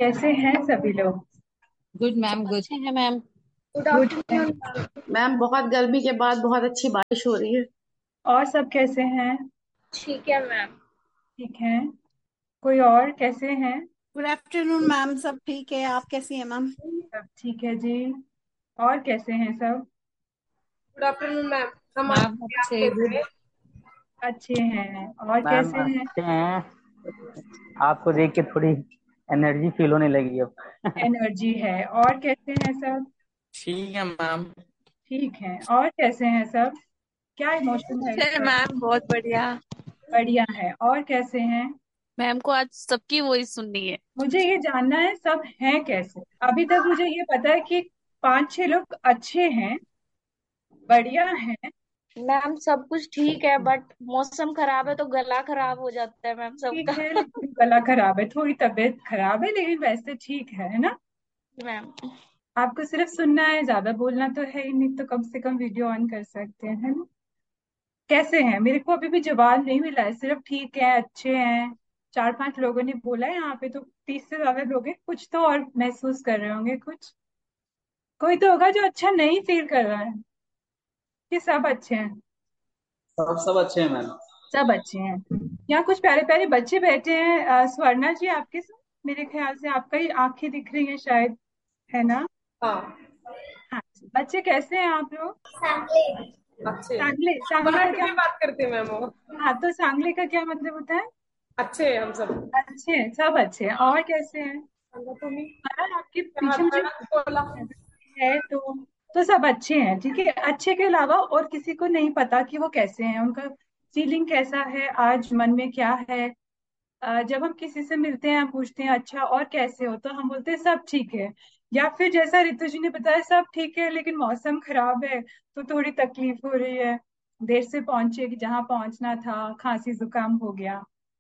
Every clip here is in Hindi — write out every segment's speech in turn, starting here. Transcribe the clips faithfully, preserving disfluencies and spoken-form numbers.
कैसे हैं सभी लोग? गुड सब मैम, गुड। अच्छे हैं मैम। गुड गुड है। Afternoon ma'am. मैम, बहुत गर्मी के बाद बहुत अच्छी बारिश हो रही है। और सब कैसे हैं? ठीक है मैम। ठीक है। कोई और कैसे हैं? गुड आफ्टरनून मैम, सब ठीक है। आप कैसी हैं मैम? सब ठीक है जी। और कैसे हैं सब? Good afternoon ma'am. हम मैम अच्छे हैं, आप अच्छे, कैसे गुड। हैं? अच्छे हैं। और मैम कैसे हैं? अच्छे हैं। आपको देख के थोड़ी एनर्जी फील होने लगी अब। एनर्जी है। और कैसे हैं सब? ठीक है मैम। ठीक है। और कैसे हैं सब? क्या इमोशन है इस है वक्त? मैम, बहुत बढ़िया। बढ़िया है। और कैसे हैं? मैम को आज सबकी वॉइस सुननी है। मुझे ये जानना है सब हैं कैसे। अभी तक मुझे ये पता है कि पांच छह लोग अच्छे हैं, बढ़िया हैं। मैम सब कुछ ठीक है, बट मौसम खराब है तो गला खराब हो जाता है मैम ठीक सबका। है लेकिन गला खराब है, थोड़ी तबीयत खराब है, लेकिन वैसे ठीक है है ना? मैम आपको सिर्फ सुनना है, ज्यादा बोलना तो है ही नहीं, तो कम से कम वीडियो ऑन कर सकते हैं, है ना? कैसे हैं? मेरे को अभी भी जवाब नहीं मिला है, सिर्फ ठीक है, अच्छे हैं। चार पांच लोगों ने बोला है, यहाँ पे तो तीस से ज्यादा लोग हैं, कुछ तो और महसूस कर रहे होंगे कुछ। कोई तो होगा जो अच्छा नहीं फील कर रहा है कि सब अच्छे हैं। सब सब अच्छे हैं मैम। सब अच्छे हैं। यहाँ कुछ प्यारे प्यारे बच्चे बैठे हैं। अ, स्वर्णा जी आपके साथ, मेरे ख्याल से आपका ही आंखें दिख रही हैं शायद, है ना? हाँ। हाँ जी। बच्चे कैसे हैं आप लोग? अच्छे हैं। सांगले, सांगले का मराठी क्या? में बात करते हैं मैम वो। हाँ, तो सांगले का क्या मतलब होता है? अच्छे हैं हम सब। अच्छे हैं, सब अच्छे हैं। और कैसे हैं? सांगा तुम्ही हाँ, आपके हाँ पीछे मुझे धडक बोला। है तो तो सब अच्छे हैं, ठीक है। अच्छे के अलावा और किसी को नहीं पता कि वो कैसे हैं, उनका फीलिंग कैसा है, आज मन में क्या है। अ, जब हम किसी से मिलते हैं, हम पूछते हैं अच्छा और कैसे हो, तो हम बोलते हैं सब ठीक है। या फिर जैसा रितु जी ने बताया, सब ठीक है लेकिन मौसम खराब है तो थोड़ी तकलीफ हो रही है, देर से पहुंचे कि जहाँ पहुंचना था, खांसी जुकाम हो गया।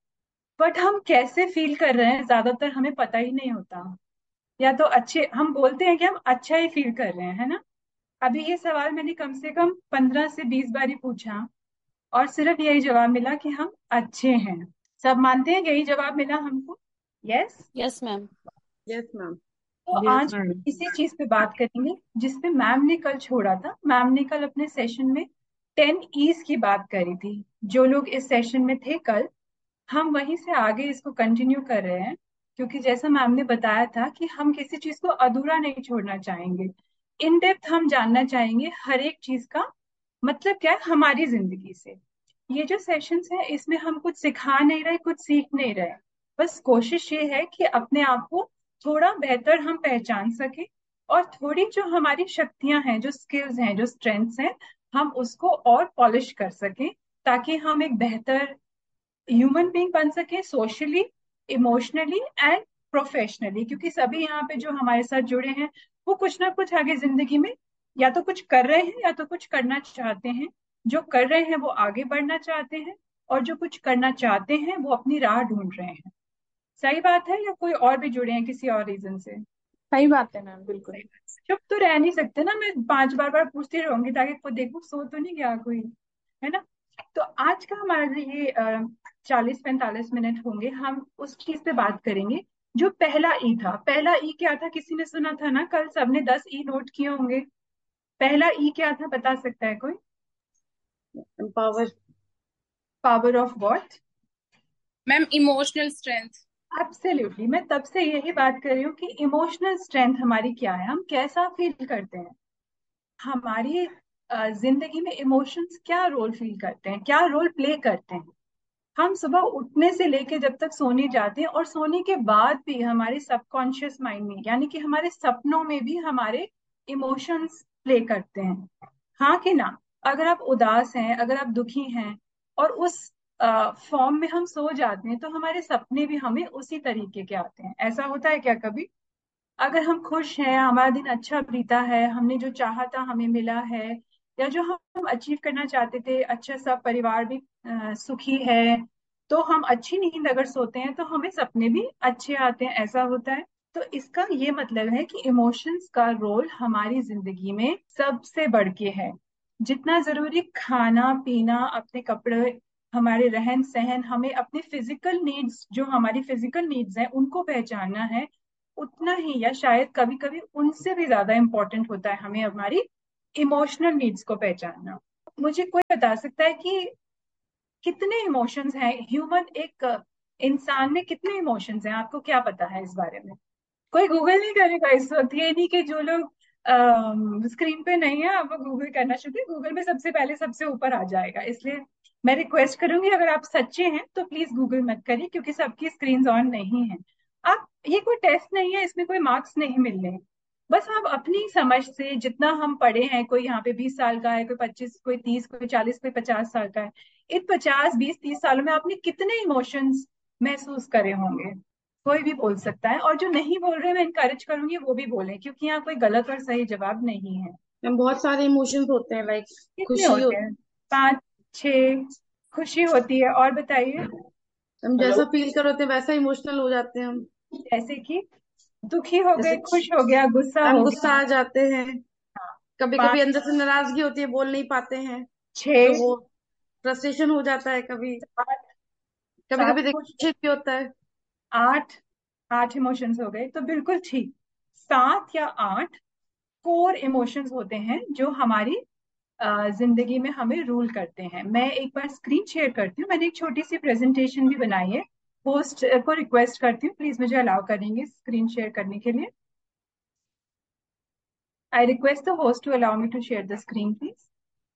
बट हम कैसे फील कर रहे हैं ज्यादातर हमें पता ही नहीं होता। या तो अच्छे हम बोलते हैं कि हम अच्छा ही फील कर रहे हैं, है ना? अभी ये सवाल मैंने कम से कम पंद्रह से बीस बार ही पूछा, और सिर्फ यही जवाब मिला कि हम अच्छे हैं। सब मानते हैं यही जवाब मिला हमको? Yes. Yes ma'am. Yes ma'am. तो यस आज मैम। इसी चीज पे बात करेंगे जिस पे मैम ने कल छोड़ा था। मैम ने कल अपने सेशन में टेन ईज की बात करी थी। जो लोग इस सेशन में थे कल, हम वहीं से आगे इसको कंटिन्यू कर रहे हैं, क्योंकि जैसा मैम ने बताया था कि हम किसी चीज को अधूरा नहीं छोड़ना चाहेंगे। इन डेप्थ हम जानना चाहेंगे हर एक चीज का मतलब क्या है हमारी जिंदगी से। ये जो सेशंस है इसमें हम कुछ सिखा नहीं रहे, कुछ सीख नहीं रहे। बस कोशिश ये है कि अपने आप को थोड़ा बेहतर हम पहचान सके, और थोड़ी जो हमारी शक्तियां हैं, जो स्किल्स हैं, जो स्ट्रेंथ्स हैं, हम उसको और पॉलिश कर सकें, ताकि हम एक बेहतर ह्यूमन बीइंग बन सके, सोशली, इमोशनली एंड प्रोफेशनली। क्योंकि सभी यहाँ पे जो हमारे साथ जुड़े हैं, वो कुछ ना कुछ आगे जिंदगी में या तो कुछ कर रहे हैं या तो कुछ करना चाहते हैं। जो कर रहे हैं वो आगे बढ़ना चाहते हैं, और जो कुछ करना चाहते हैं वो अपनी राह ढूंढ रहे हैं। सही बात है, या कोई और भी जुड़े हैं किसी और रीजन से? सही बात है मैम, बिल्कुल। सही बात। चुप तो रह नहीं सकते ना, मैं पांच बार बार पूछती रहूंगी ताकि कोई देखो सो तो नहीं गया कोई, है ना? तो आज का हमारा जो ये चालीस पैंतालीस मिनट होंगे, हम उस चीज पे बात करेंगे जो पहला ई था। पहला ई क्या था? किसी ने सुना था ना? कल सबने दस ई नोट किए होंगे। पहला ई क्या था, बता सकता है कोई? Empower. Power of what? Ma'am emotional strength. Absolutely, मैं तब से यही बात कर रही हूँ कि इमोशनल स्ट्रेंथ हमारी क्या है, हम कैसा फील करते हैं। हमारी अ, जिंदगी में इमोशंस क्या रोल फील करते हैं, क्या रोल प्ले करते हैं। हम सुबह उठने से लेके जब तक सोने जाते हैं, और सोने के बाद भी हमारे सबकॉन्शियस माइंड में, यानी कि हमारे सपनों में भी हमारे इमोशंस प्ले करते हैं। हाँ कि ना? अगर आप उदास हैं, अगर आप दुखी हैं, और उस फॉर्म में हम सो जाते हैं, तो हमारे सपने भी हमें उसी तरीके के आते हैं। ऐसा होता है क्या कभी? अगर हम खुश हैं, हमारा दिन अच्छा बीता है, हमने जो चाहा था हमें मिला है, या जो हम अचीव करना चाहते थे, अच्छा सा परिवार भी अ, सुखी है, तो हम अच्छी नींद अगर सोते हैं तो हमें सपने भी अच्छे आते हैं। ऐसा होता है। तो इसका ये मतलब है कि इमोशंस का रोल हमारी जिंदगी में सबसे बढ़ के है। जितना जरूरी खाना पीना, अपने कपड़े, हमारे रहन सहन, हमें अपने फिजिकल नीड्स, जो हमारी फिजिकल नीड्स हैं उनको पहचानना है, उतना ही या शायद कभी कभी उनसे भी ज्यादा इम्पोर्टेंट होता है हमें हमारी इमोशनल नीड्स को पहचानना। मुझे कोई बता सकता है कि कितने इमोशंस हैं ह्यूमन, एक इंसान में कितने इमोशंस हैं? आपको क्या पता है इस बारे में? कोई गूगल नहीं करेगा इस वक्त। ये नहीं कि जो लोग स्क्रीन पे नहीं है आप वो गूगल करना शुरू करें, गूगल में सबसे पहले सबसे ऊपर आ जाएगा। इसलिए मैं रिक्वेस्ट करूंगी, अगर आप सच्चे हैं तो प्लीज गूगल मत करिए, क्योंकि सबकी स्क्रीन ऑन नहीं है। आप, ये कोई टेस्ट नहीं है, इसमें कोई मार्क्स नहीं मिल रहे हैं। बस आप अपनी समझ से, जितना हम पढ़े हैं, कोई यहाँ पे बीस साल का है, कोई पच्चीस, कोई तीस, कोई चालीस, कोई पचास साल का है, इन पचास बीस तीस सालों में आपने कितने इमोशंस महसूस करे होंगे? कोई भी बोल सकता है। और जो नहीं बोल रहे, मैं इनकरेज करूंगी वो भी बोलें, क्योंकि यहाँ कोई गलत और सही जवाब नहीं है। मैम बहुत सारे इमोशंस होते हैं, लाइक कितने खुशी होते होती हैं? पांच छह? खुशी होती है, और बताइए। है, हम जैसा फील कर होते हैं वैसा इमोशनल हो जाते हैं हम। जैसे कि दुखी हो गए, जैसे खुश हो गया, गुस्सा हम हो गुस्सा गया। आ जाते हैं, कभी कभी पांच, अंदर से नाराजगी होती है, बोल नहीं पाते हैं, तो छह, वो फ्रस्ट्रेशन हो जाता है। कभी सात, कभी सात कभी इमोशन, देखिए भी होता है। आठ, आठ इमोशंस हो गए, तो बिल्कुल ठीक। सात या आठ कोर इमोशंस होते हैं जो हमारी अ, जिंदगी में हमें रूल करते हैं। मैं एक बार स्क्रीन शेयर करती हूँ, मैंने एक छोटी सी प्रेजेंटेशन भी बनाई है। होस्ट को रिक्वेस्ट करती हूँ, प्लीज मुझे अलाउ करेंगे स्क्रीन शेयर करने के लिए? I request the host to allow me to share the screen please.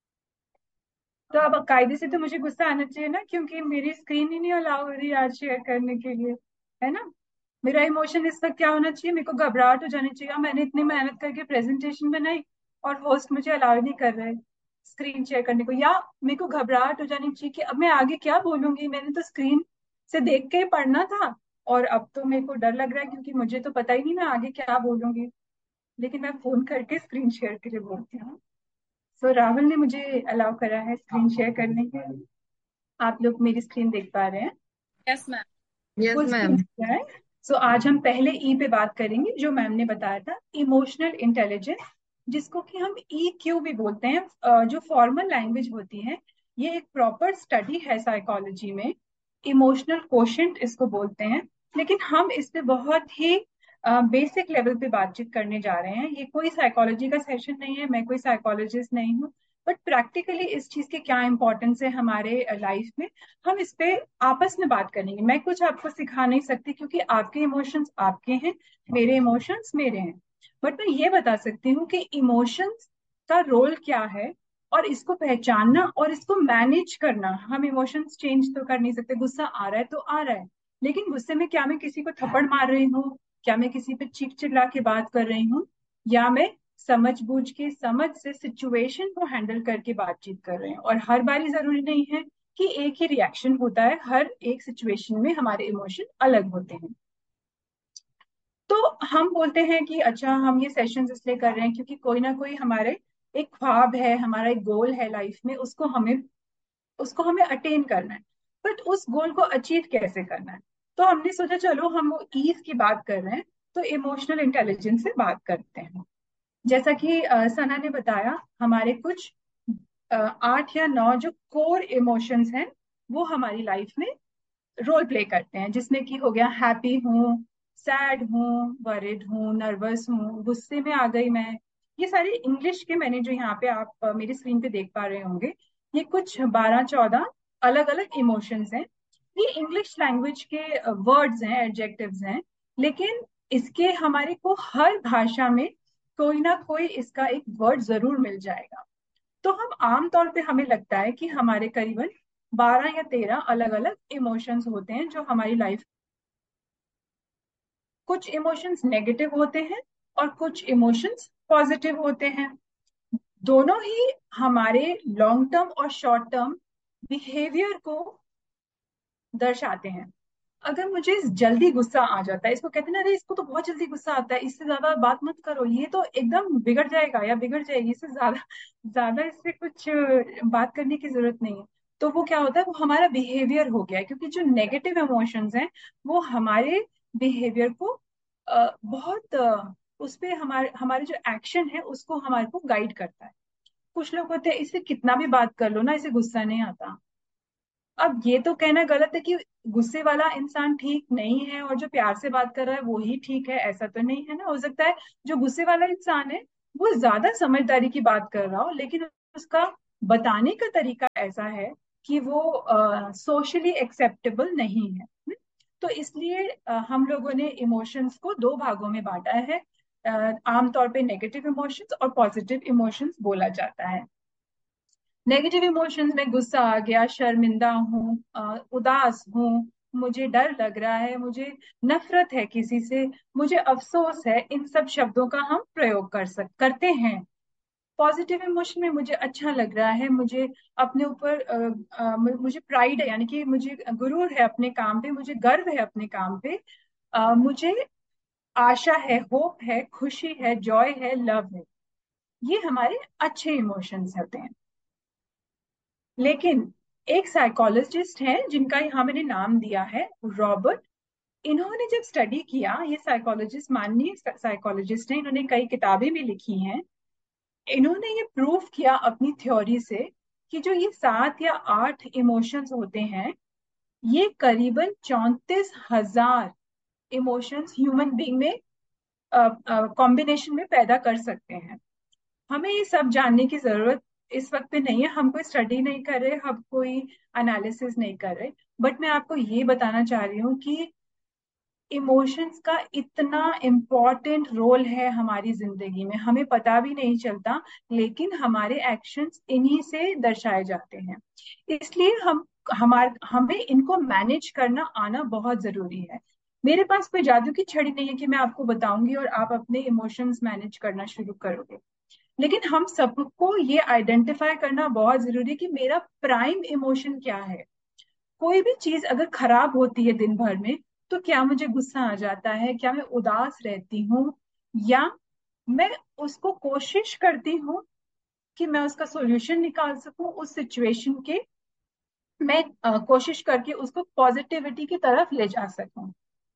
तो अब कायदे से तो मुझे गुस्सा आना चाहिए ना, क्योंकि मेरी स्क्रीन ही नहीं अलाउ हो रही आज शेयर करने के लिए, है ना? मेरा इमोशन इस वक्त क्या होना चाहिए? मेरे को घबराहट हो जानी चाहिए, मैंने इतनी मेहनत करके प्रेजेंटेशन बनाई और होस्ट मुझे अलाउ नहीं कर रहे स्क्रीन शेयर करने को। या मेरे को घबराहट हो जानी चाहिए कि अब मैं आगे क्या बोलूंगी, मैंने तो स्क्रीन से देख के ही पढ़ना था, और अब तो मेरे को डर लग रहा है क्योंकि मुझे तो पता ही नहीं मैं आगे क्या बोलूंगी, लेकिन मैं फोन करके स्क्रीन शेयर के लिए बोलती हूँ। सो राहुल ने मुझे अलाउ करा है स्क्रीन शेयर करने के लिए। आप लोग मेरी स्क्रीन देख पा रहे हैं? Yes ma'am. Yes full screen ma'am. दिख रहा है? सो आज हम पहले ई पे बात करेंगे, जो मैम ने बताया था, इमोशनल इंटेलिजेंस, जिसको कि हम ई क्यू भी बोलते हैं। अ, जो फॉर्मल लैंग्वेज होती है, ये एक प्रॉपर स्टडी है साइकोलॉजी में। इमोशनल कोशेंट इसको बोलते हैं, लेकिन हम इस पे बहुत ही बेसिक लेवल पे बातचीत करने जा रहे हैं। ये कोई साइकोलॉजी का सेशन नहीं है, मैं कोई साइकोलॉजिस्ट नहीं हूँ, बट प्रैक्टिकली इस चीज के क्या इंपॉर्टेंस है हमारे लाइफ में, हम इस पे आपस में बात करेंगे। मैं कुछ आपको सिखा नहीं सकती, क्योंकि आपके इमोशंस आपके हैं, मेरे इमोशंस मेरे हैं। बट मैं ये बता सकती हूँ कि इमोशंस का रोल क्या है, और इसको पहचानना और इसको मैनेज करना। हम इमोशंस चेंज तो कर नहीं सकते, गुस्सा आ रहा है तो आ रहा है, लेकिन गुस्से में क्या मैं किसी को थप्पड़ मार रही हूँ, क्या मैं किसी पे चीख चिल्ला के बात कर रही हूँ, या मैं समझ बूझ के, समझ से सिचुएशन को हैंडल करके बातचीत कर रहे हैं। और हर बारी जरूरी नहीं है कि एक ही रिएक्शन होता है, हर एक सिचुएशन में हमारे इमोशन अलग होते हैं। तो हम बोलते हैं कि अच्छा, हम ये सेशंस इसलिए कर रहे हैं क्योंकि कोई ना कोई हमारे एक ख्वाब है, हमारा एक गोल है लाइफ में, उसको हमें उसको हमें अटेन करना है। बट उस गोल को अचीव कैसे करना है? तो हमने सोचा चलो हम वो ईज की बात कर रहे हैं, तो इमोशनल इंटेलिजेंस से बात करते हैं। जैसा कि अ, सना ने बताया, हमारे कुछ अ, आठ या नौ जो कोर इमोशंस हैं, वो हमारी लाइफ में रोल प्ले करते हैं, जिसमें कि हो गया हैप्पी हूँ, सैड हूँ, वरिड हूँ, नर्वस हूँ, गुस्से में आ गई मैं। ये सारे इंग्लिश के, मैंने जो यहाँ पे आप अ, मेरी स्क्रीन पे देख पा रहे होंगे, ये कुछ बारह चौदह अलग अलग इमोशंस हैं। ये इंग्लिश लैंग्वेज के वर्ड्स हैं, एडजेक्टिव्स हैं, लेकिन इसके हमारे को हर भाषा में कोई ना कोई इसका एक वर्ड जरूर मिल जाएगा। तो हम आमतौर पे, हमें लगता है कि हमारे करीबन बारह या तेरह अलग अलग इमोशंस होते हैं जो हमारी लाइफ। कुछ इमोशंस नेगेटिव होते हैं और कुछ इमोशंस पॉजिटिव होते हैं। दोनों ही हमारे लॉन्ग टर्म और शॉर्ट टर्म बिहेवियर को दर्शाते हैं। अगर मुझे जल्दी गुस्सा आ जाता है, इसको कहते हैं ना, अरे इसको तो बहुत जल्दी गुस्सा आता है, इससे ज्यादा बात मत करो, ये तो एकदम बिगड़ जाएगा या बिगड़ जाएगी, इससे ज्यादा ज्यादा इससे कुछ अ, बात करने की जरूरत नहीं है। तो वो क्या होता है, वो हमारा बिहेवियर हो गया है, क्योंकि जो नेगेटिव इमोशंस हैं वो हमारे बिहेवियर को अ, बहुत अ, उस पे हमारे हमारे जो एक्शन है उसको हमारे को गाइड करता है। कुछ लोग होते हैं, इससे कितना भी बात कर लो ना, इसे गुस्सा नहीं आता, अब ये तो कहना गलत है कि गुस्से वाला इंसान ठीक नहीं है और जो प्यार से बात कर रहा है वो ही ठीक है, ऐसा तो नहीं है ना। हो सकता है जो गुस्से वाला इंसान है वो ज्यादा समझदारी की बात कर रहा हो, लेकिन उसका बताने का तरीका ऐसा है कि वो सोशली एक्सेप्टेबल नहीं है। हम्म? तो इसलिए अ, हम लोगों ने इमोशंस को दो भागों में बांटा है। अ, आमतौर पे नेगेटिव इमोशंस और पॉजिटिव इमोशंस बोला जाता है। नेगेटिव इमोशंस में गुस्सा आ गया, शर्मिंदा हूँ, अ, उदास हूँ, मुझे डर लग रहा है, मुझे नफरत है किसी से, मुझे अफसोस है, इन सब शब्दों का हम प्रयोग कर सक करते हैं। पॉजिटिव इमोशन में मुझे अच्छा लग रहा है, मुझे अपने ऊपर अ, अ, मु- मुझे प्राइड है, यानी कि मुझे गुरूर है अपने काम पे, मुझे गर्व है अपने काम पे, अ, मुझे आशा है, होप है, खुशी है, जॉय है, लव है। ये हमारे अच्छे इमोशंस होते हैं। लेकिन एक साइकोलॉजिस्ट है जिनका यहाँ मैंने नाम दिया है, रॉबर्ट। इन्होंने जब स्टडी किया, ये साइकोलॉजिस्ट माननीय साइकोलॉजिस्ट हैं, इन्होंने कई किताबें भी लिखी हैं। इन्होंने ये प्रूव किया अपनी थ्योरी से कि जो ये सात या आठ इमोशंस होते हैं, ये करीबन चौंतीस हजार इमोशंस ह्यूमन बीइंग में कॉम्बिनेशन में पैदा कर सकते हैं। हमें ये सब जानने की जरूरत इस वक्त पे नहीं है, हम कोई स्टडी नहीं कर रहे, हम कोई एनालिसिस नहीं कर रहे। बट मैं आपको ये बताना चाह रही हूँ कि इमोशंस का इतना इम्पोर्टेंट रोल है हमारी जिंदगी में, हमें पता भी नहीं चलता, लेकिन हमारे एक्शंस इन्हीं से दर्शाए जाते हैं। इसलिए हम हमार हमें इनको मैनेज करना आना बहुत जरूरी है। मेरे पास कोई जादू की छड़ी नहीं है कि मैं आपको बताऊंगी और आप अपने इमोशंस मैनेज करना शुरू करोगे। लेकिन हम सबको ये आइडेंटिफाई करना बहुत जरूरी है कि मेरा प्राइम इमोशन क्या है। कोई भी चीज अगर खराब होती है दिन भर में, तो क्या मुझे गुस्सा आ जाता है, क्या मैं उदास रहती हूँ, या मैं उसको कोशिश करती हूँ कि मैं उसका सॉल्यूशन निकाल सकूं उस सिचुएशन के, मैं अ, कोशिश करके उसको पॉजिटिविटी की तरफ ले जा सकूं।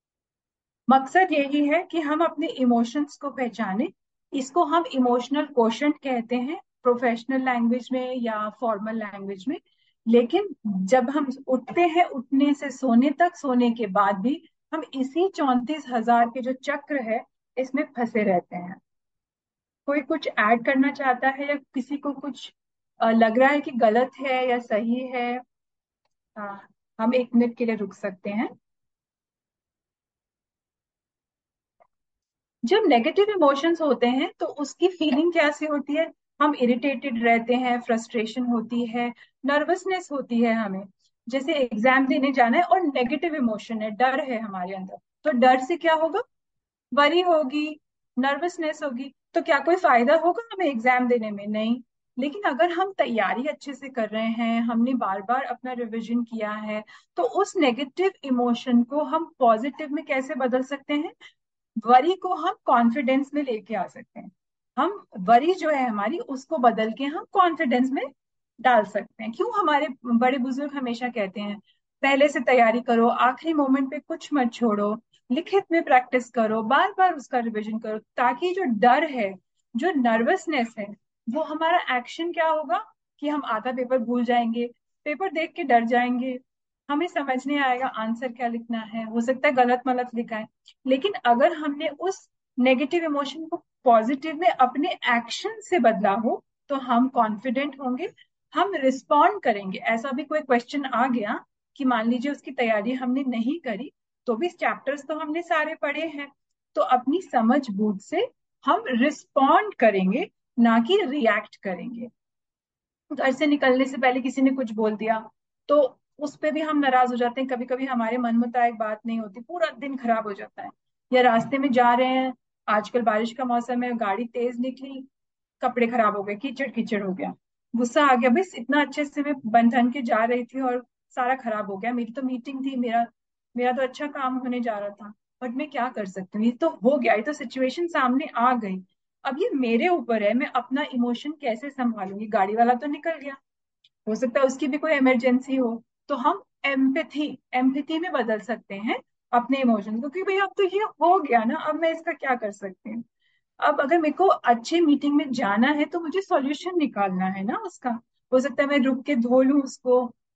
मकसद यही है कि हम अपने इमोशंस को पहचाने। इसको हम इमोशनल क्वोशंट कहते हैं प्रोफेशनल लैंग्वेज में या फॉर्मल लैंग्वेज में। लेकिन जब हम उठते हैं, उठने से सोने तक, सोने के बाद भी हम इसी चौंतीस हजार के जो चक्र है इसमें फंसे रहते हैं। कोई कुछ ऐड करना चाहता है या किसी को कुछ अ, लग रहा है कि गलत है या सही है? अ, हम एक मिनट के लिए रुक सकते हैं। जब नेगेटिव इमोशंस होते हैं तो उसकी फीलिंग कैसी होती है? हम इरिटेटेड रहते हैं, फ्रस्ट्रेशन होती है, नर्वसनेस होती है हमें। जैसे एग्जाम देने जाना है और नेगेटिव इमोशन है, डर है हमारे अंदर, तो डर से क्या होगा? वरी होगी, नर्वसनेस होगी। तो क्या कोई फायदा होगा हमें एग्जाम देने में? नहीं। लेकिन अगर हम तैयारी अच्छे से कर रहे हैं, हमने बार बार अपना रिवीजन किया है, तो उस नेगेटिव इमोशन को हम पॉजिटिव में कैसे बदल सकते हैं? वरी को हम कॉन्फिडेंस में लेके आ सकते हैं। हम वरी जो है हमारी, उसको बदल के हम कॉन्फिडेंस में डाल सकते हैं। क्यों हमारे बड़े बुजुर्ग हमेशा कहते हैं पहले से तैयारी करो, आखिरी मोमेंट पे कुछ मत छोड़ो, लिखित में प्रैक्टिस करो, बार बार उसका रिवीजन करो, ताकि जो डर है, जो नर्वसनेस है, वो हमारा एक्शन क्या होगा कि हम आधा पेपर भूल जाएंगे, पेपर देख के डर जाएंगे, हमें समझ नहीं आएगा आंसर क्या लिखना है, हो सकता है गलत मलत लिखा है। लेकिन अगर हमने उस नेगेटिव इमोशन को पॉजिटिव में अपने एक्शन से बदला हो, तो हम कॉन्फिडेंट होंगे, हम रिस्पॉन्ड करेंगे। ऐसा भी कोई क्वेश्चन आ गया कि मान लीजिए उसकी तैयारी हमने नहीं करी, तो भी चैप्टर्स तो हमने सारे पढ़े हैं, तो अपनी समझ बूझ से हम रिस्पॉन्ड करेंगे, ना कि रिएक्ट करेंगे। घर से निकलने से पहले किसी ने कुछ बोल दिया तो उस पे भी हम नाराज हो जाते हैं, कभी कभी हमारे मन मुताबिक बात नहीं होती, पूरा दिन खराब हो जाता है। या रास्ते में जा रहे हैं, आजकल बारिश का मौसम है, गाड़ी तेज निकली, कपड़े खराब हो गए, कीचड़ कीचड़ हो गया, गुस्सा आ गया, बस इतना अच्छे से मैं बन ठन के जा रही थी और सारा खराब हो गया, मेरी तो मीटिंग थी, मेरा मेरा तो अच्छा काम होने जा रहा था, बट मैं क्या कर सकती हूँ, ये तो हो गया, ये तो सिचुएशन सामने आ गई। अब ये मेरे ऊपर है, मैं अपना इमोशन कैसे संभालूंगी। गाड़ी वाला तो निकल गया, हो सकता है उसकी भी कोई इमरजेंसी हो, तो हम एम्पैथी एम्पैथी में बदल सकते हैं अपने इमोशंस को, क्योंकि भाई अब तो ये हो गया ना, अब मैं इसका क्या कर सकती हूँ। अब अगर मेरे को अच्छे मीटिंग में जाना है तो मुझे सॉल्यूशन निकालना है ना उसका। हो सकता है मैं रुक के धो लूं उसको,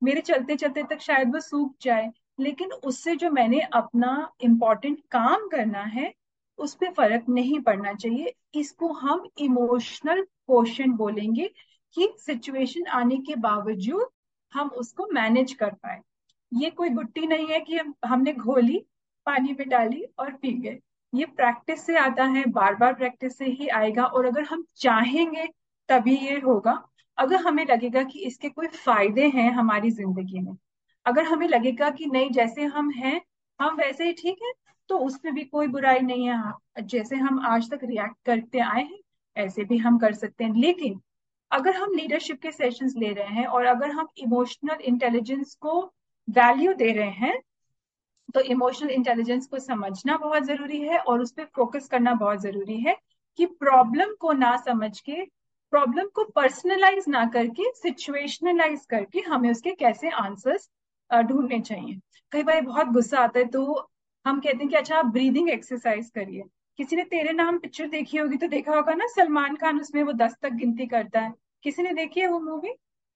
मेरे चलते चलते तक शायद वो सूख जाए, लेकिन उससे जो मैंने अपना इम्पोर्टेंट काम करना है उस पर फर्क नहीं पड़ना चाहिए। इसको हम इमोशनल क्वोशंट बोलेंगे, कि सिचुएशन आने के बावजूद हम उसको मैनेज कर पाए। ये कोई गुट्टी नहीं है कि हम हमने घोली, पानी में डाली और पी गए। ये प्रैक्टिस से आता है, बार बार प्रैक्टिस से ही आएगा, और अगर हम चाहेंगे तभी ये होगा। अगर हमें लगेगा कि इसके कोई फायदे हैं हमारी जिंदगी में, अगर हमें लगेगा कि नहीं जैसे हम हैं हम वैसे ही ठीक है, तो उसमें भी कोई बुराई नहीं है। हाँ, जैसे हम आज तक रिएक्ट करते आए हैं ऐसे भी हम कर सकते हैं। लेकिन अगर हम लीडरशिप के सेशंस ले रहे हैं और अगर हम इमोशनल इंटेलिजेंस को वैल्यू दे रहे हैं, तो इमोशनल इंटेलिजेंस को समझना बहुत जरूरी है और उस पर फोकस करना बहुत जरूरी है, कि प्रॉब्लम को ना समझ के, प्रॉब्लम को पर्सनलाइज ना करके, सिचुएशनलाइज करके हमें उसके कैसे आंसर्स ढूंढने चाहिए। कई बार बहुत गुस्सा आता है तो हम कहते हैं कि अच्छा आप ब्रीदिंग एक्सरसाइज करिए। किसी ने तेरे नाम पिक्चर देखी होगी तो देखा होगा ना, सलमान खान उसमें वो दस तक गिनती करता है। किसी ने देखी है वो मूवी?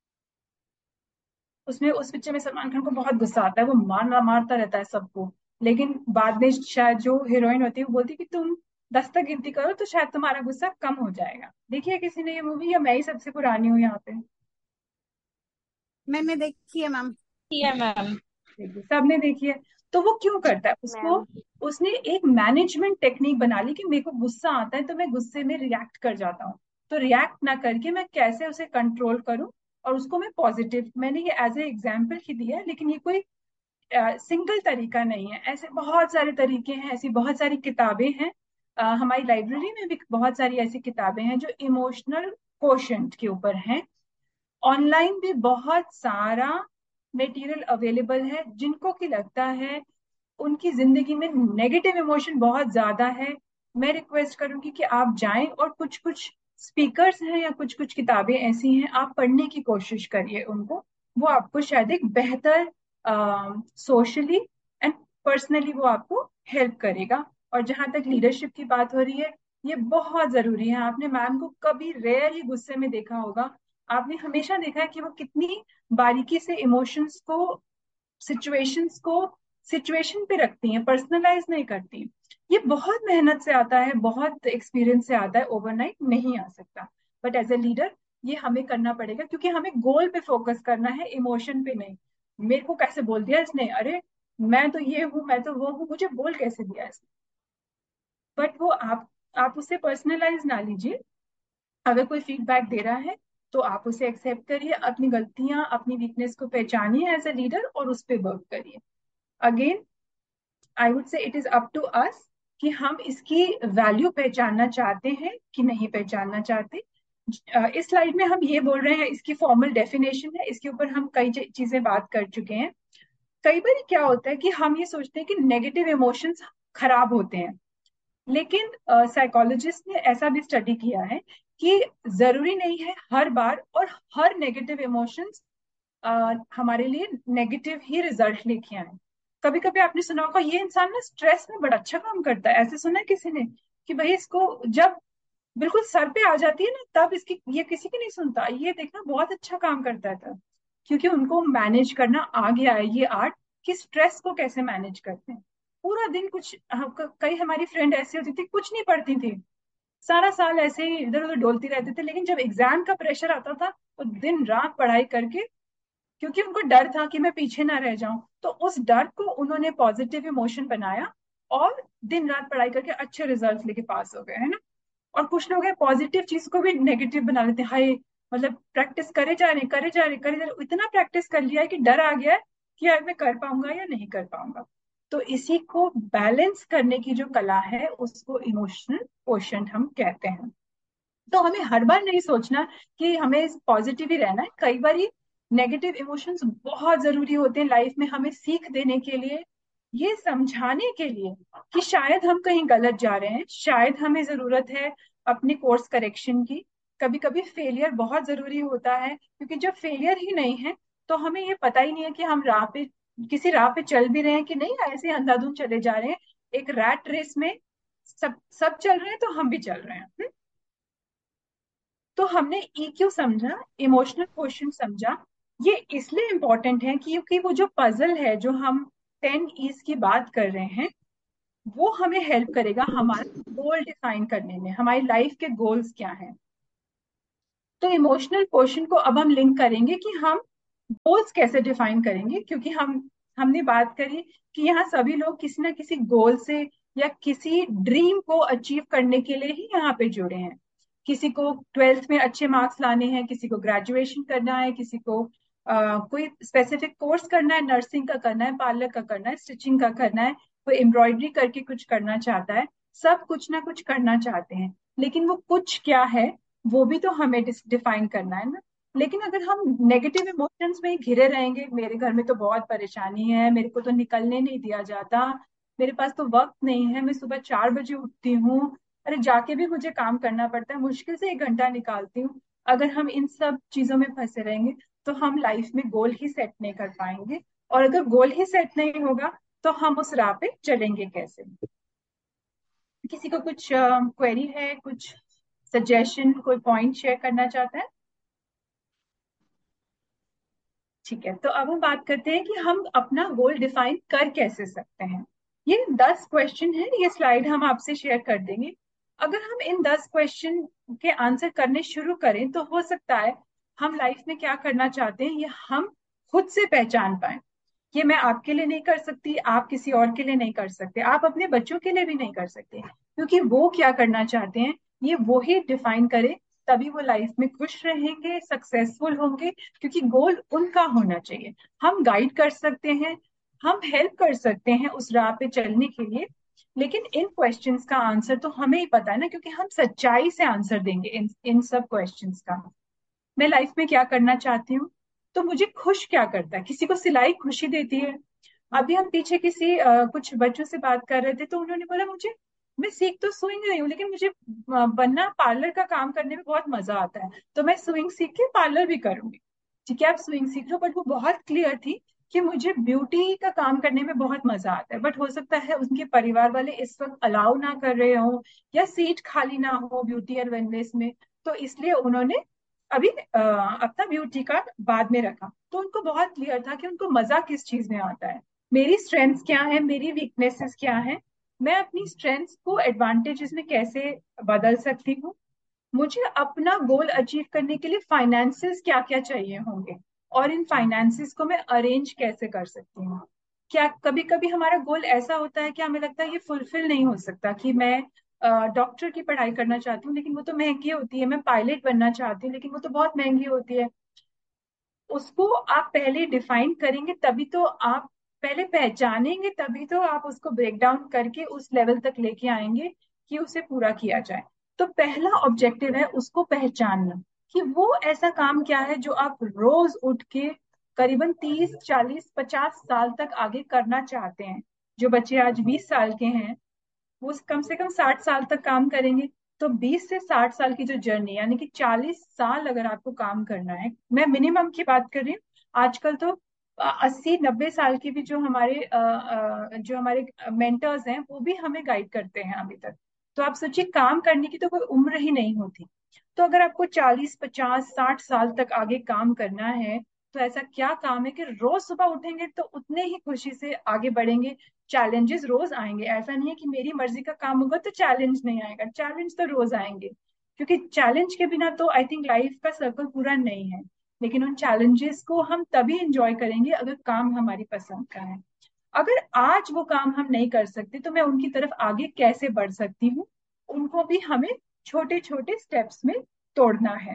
उसमें उस पिक्चर में सलमान खान को बहुत गुस्सा आता है, वो मारना मारता रहता है सबको। लेकिन बाद में शायद जो हीरोइन होती है वो बोलती है कि तुम दस तक गिनती करो तो शायद तुम्हारा गुस्सा कम हो जाएगा। देखिए किसी ने ये मूवी, या मैं ही सबसे पुरानी हूँ यहाँ पे? मैंने देखी है मैम। ठीक है मैम। देखिए सबने देखी है। तो वो क्यों करता है उसको? मैम उसने एक मैनेजमेंट टेक्निक बना ली कि मेरे को गुस्सा आता है तो मैं गुस्से में रिएक्ट कर जाता हूँ। तो रिएक्ट ना करके मैं कैसे उसे कंट्रोल करूं और उसको मैं पॉजिटिव, मैंने ये एज ए एग्जाम्पल ही दिया है, लेकिन ये कोई सिंगल तरीका नहीं है। ऐसे बहुत सारे तरीके हैं, ऐसी बहुत सारी किताबें हैं। अ, हमारी लाइब्रेरी में भी बहुत सारी ऐसी किताबें हैं जो इमोशनल कोशेंट के ऊपर हैं। ऑनलाइन भी बहुत सारा मटेरियल अवेलेबल है। जिनको की लगता है उनकी जिंदगी में नेगेटिव इमोशन बहुत ज्यादा है, मैं रिक्वेस्ट करूंगी कि आप जाएं और कुछ कुछ स्पीकर्स हैं या कुछ कुछ किताबें ऐसी हैं, आप पढ़ने की कोशिश करिए उनको। वो आपको शायद एक बेहतर सोशली एंड पर्सनली वो आपको हेल्प करेगा। और जहां तक लीडरशिप की बात हो रही है, ये बहुत जरूरी है। आपने मैम को कभी रेयर ही गुस्से में देखा होगा। आपने हमेशा देखा है कि वो कितनी बारीकी से इमोशंस को, सिचुएशंस को सिचुएशन पे रखती हैं, पर्सनलाइज नहीं करती। ये बहुत मेहनत से आता है, बहुत एक्सपीरियंस से आता है, ओवरनाइट नहीं आ सकता। बट एज ए लीडर ये हमें करना पड़ेगा, क्योंकि हमें गोल पे फोकस करना है, इमोशन पे नहीं। मेरे को कैसे बोल दिया इसने, अरे मैं तो ये हूँ, मैं तो वो हूँ, मुझे बोल कैसे दिया इसने। बट वो आप आप उसे पर्सनलाइज ना लीजिए। अगर कोई फीडबैक दे रहा है तो आप उसे एक्सेप्ट करिए, अपनी गलतियां, अपनी वीकनेस को पहचानिए एज ए लीडर और उस पर वर्क करिए। Again I would say it is up to us कि हम इसकी वैल्यू पहचानना चाहते हैं कि नहीं पहचानना चाहते। अ, इस स्लाइड में हम ये बोल रहे हैं, इसकी फॉर्मल डेफिनेशन है, इसके ऊपर हम कई चीजें बात कर चुके हैं। कई बार क्या होता है कि हम ये सोचते हैं कि नेगेटिव इमोशंस खराब होते हैं, लेकिन साइकोलॉजिस्ट ने ऐसा भी स्टडी किया है कि जरूरी नहीं है हर बार और हर नेगेटिव इमोशंस हमारे लिए नेगेटिव ही रिजल्ट लेके आए। कभी कभी आपने सुना होगा ये इंसान ना स्ट्रेस में बड़ा अच्छा काम करता है, ऐसे सुना है किसी ने कि भाई इसको जब बिल्कुल सर पे आ जाती है ना तब इसकी, ये किसी की नहीं सुनता, ये देखना बहुत अच्छा काम करता है तब, क्योंकि उनको मैनेज करना आ गया है ये आर्ट, कि स्ट्रेस को कैसे मैनेज करते हैं। पूरा दिन कुछ हम, कई हमारी फ्रेंड ऐसी होती थी कुछ नहीं पढ़ती थी, सारा साल ऐसे ही इधर उधर डोलती रहते थे, लेकिन जब एग्जाम का प्रेशर आता था तो दिन रात पढ़ाई करके, क्योंकि उनको डर था कि मैं पीछे ना रह जाऊं, तो उस डर को उन्होंने पॉजिटिव इमोशन बनाया और दिन रात पढ़ाई करके अच्छे रिजल्ट लेके पास हो गए, है ना। और कुछ लोग हैं पॉजिटिव चीज को भी नेगेटिव बना लेते हैं, हाय मतलब प्रैक्टिस करे जा रहे करे जा रहे करे जा रहे, इतना प्रैक्टिस कर लिया है कि डर आ गया है कि यार मैं कर पाऊंगा या नहीं कर पाऊंगा। तो इसी को बैलेंस करने की जो कला है उसको इमोशनल क्वोशंट हम कहते हैं। तो हमें हर बार नहीं सोचना कि हमें पॉजिटिव ही रहना है, कई बार नेगेटिव इमोशंस बहुत जरूरी होते हैं लाइफ में, हमें सीख देने के लिए, ये समझाने के लिए कि शायद हम कहीं गलत जा रहे हैं, शायद हमें जरूरत है अपने कोर्स करेक्शन की। कभी कभी फेलियर बहुत जरूरी होता है, क्योंकि जब फेलियर ही नहीं है तो हमें ये पता ही नहीं है कि हम राह पे, किसी राह पे चल भी रहे हैं कि नहीं, ऐसे अंधाधुंध चले जा रहे हैं एक रैट रेस में, सब सब चल रहे हैं तो हम भी चल रहे हैं। हम्म? तो हमने ईक्यू समझा, इमोशनल क्वेश्चन समझा, ये इसलिए इम्पोर्टेंट है क्योंकि वो जो पजल है जो हम टेन ईज की बात कर रहे हैं, वो हमें हेल्प करेगा हमारा गोल डिफाइन करने में, हमारी लाइफ के गोल्स क्या हैं। तो इमोशनल क्वेश्चन को अब हम लिंक करेंगे कि हम गोल्स कैसे डिफाइन करेंगे, क्योंकि हम हमने बात करी कि यहाँ सभी लोग किसी ना किसी गोल से या किसी ड्रीम को अचीव करने के लिए ही यहाँ पे जुड़े हैं। किसी को ट्वेल्थ में अच्छे मार्क्स लाने हैं, किसी को ग्रेजुएशन करना है, किसी को अ, कोई स्पेसिफिक कोर्स करना है, नर्सिंग का करना है, पार्लर का करना है, स्टिचिंग का करना है, कोई एम्ब्रॉयडरी करके कुछ करना चाहता है। सब कुछ ना कुछ करना चाहते हैं, लेकिन वो कुछ क्या है वो भी तो हमें डिफाइन करना है ना। लेकिन अगर हम नेगेटिव इमोशंस में ही घिरे रहेंगे, मेरे घर में तो बहुत परेशानी है, मेरे को तो निकलने नहीं दिया जाता, मेरे पास तो वक्त नहीं है, मैं सुबह चार बजे उठती हूँ, अरे जाके भी मुझे काम करना पड़ता है, मुश्किल से एक घंटा निकालती हूँ। अगर हम इन सब चीजों में फंसे रहेंगे तो हम लाइफ में गोल ही सेट नहीं कर पाएंगे, और अगर गोल ही सेट नहीं होगा तो हम उस राह पे चलेंगे कैसे। किसी को कुछ क्वेरी है, कुछ सजेशन, कोई पॉइंट शेयर करना चाहता है? ठीक है, तो अब हम बात करते हैं कि हम अपना गोल डिफाइन कर कैसे सकते हैं। ये दस क्वेश्चन है, ये स्लाइड हम आपसे शेयर कर देंगे। अगर हम इन दस क्वेश्चन के आंसर करने शुरू करें तो हो सकता है हम लाइफ में क्या करना चाहते हैं ये हम खुद से पहचान पाए। ये मैं आपके लिए नहीं कर सकती, आप किसी और के लिए नहीं कर सकते, आप अपने बच्चों के लिए भी नहीं कर सकते, क्योंकि वो क्या करना चाहते हैं ये वो ही डिफाइन करे, तभी वो लाइफ में खुश रहेंगे, सक्सेसफुल होंगे, क्योंकि गोल उनका होना चाहिए। हम गाइड कर सकते हैं, हम हेल्प कर सकते हैं उस राह पे चलने के लिए, लेकिन इन क्वेश्चंस का आंसर तो हमें ही पता है ना, क्योंकि हम सच्चाई से आंसर देंगे इन इन सब क्वेश्चंस का। मैं लाइफ में क्या करना चाहती हूँ, तो मुझे खुश क्या करता है। किसी को सिलाई खुशी देती है। अभी हम पीछे किसी अ, कुछ बच्चों से बात कर रहे थे, तो उन्होंने बोला मुझे, मैं सीख तो स्विंग रही हूँ लेकिन मुझे अ, बनना पार्लर का काम करने में बहुत मजा आता है, तो मैं स्विंग सीख के पार्लर भी करूंगी। ठीक है, आप स्विंग सीख लो, बट वो बहुत क्लियर थी कि मुझे ब्यूटी का काम करने में बहुत मजा आता है, बट हो सकता है उनके परिवार वाले इस वक्त अलाउ ना कर रहे हो, या सीट खाली ना हो ब्यूटी और वेलनेस में, तो इसलिए उन्होंने अभी अ, अपना ब्यूटी का बाद में रखा। तो उनको बहुत क्लियर था कि उनको मजा किस चीज में आता है, मेरी स्ट्रेंथ्स क्या है, मेरी वीकनेसेस क्या है, मैं अपनी स्ट्रेंथ्स को एडवांटेजेस में कैसे बदल सकती हूँ, मुझे अपना गोल अचीव करने के लिए फाइनेंसेस क्या क्या चाहिए होंगे, और इन फाइनेंसेस को मैं अरेंज कैसे कर सकती हूँ। क्या कभी कभी हमारा गोल ऐसा होता है कि हमें लगता है ये फुलफिल नहीं हो सकता, कि मैं डॉक्टर की पढ़ाई करना चाहती हूँ लेकिन वो तो महंगी होती है, मैं पायलट बनना चाहती हूँ लेकिन वो तो बहुत महंगी होती है। उसको आप पहले डिफाइन करेंगे तभी तो आप, पहले पहचानेंगे तभी तो आप उसको ब्रेक डाउन करके उस लेवल तक लेके आएंगे कि उसे पूरा किया जाए। तो पहला ऑब्जेक्टिव है उसको पहचानना, कि वो ऐसा काम क्या है जो आप रोज उठ के करीबन तीस चालीस पचास साल तक आगे करना चाहते हैं। जो बच्चे आज बीस साल के हैं वो कम से कम साठ साल तक काम करेंगे। तो बीस से साठ साल की जो जर्नी, यानी कि चालीस साल अगर आपको काम करना है, मैं मिनिमम की बात कर रही हूँ। आजकल तो अस्सी नब्बे साल के भी जो हमारे अ, अ, जो हमारे मेंटर्स हैं वो भी हमें गाइड करते हैं अभी तक। तो आप सोचिए, काम करने की तो कोई उम्र ही नहीं होती। तो अगर आपको चालीस पचास साठ साल तक आगे काम करना है, तो ऐसा क्या काम है कि रोज सुबह उठेंगे तो उतने ही खुशी से आगे बढ़ेंगे। चैलेंजेस रोज आएंगे, ऐसा नहीं है कि मेरी मर्जी का काम होगा तो चैलेंज नहीं आएगा, चैलेंज तो रोज आएंगे, क्योंकि चैलेंज के बिना तो आई थिंक लाइफ का सर्कल पूरा नहीं है। लेकिन उन चैलेंजेस को हम तभी इंजॉय करेंगे अगर काम हमारी पसंद का है। अगर आज वो काम हम नहीं कर सकते तो मैं उनकी तरफ आगे कैसे बढ़ सकती हूँ, उनको भी हमें छोटे छोटे स्टेप्स में तोड़ना है।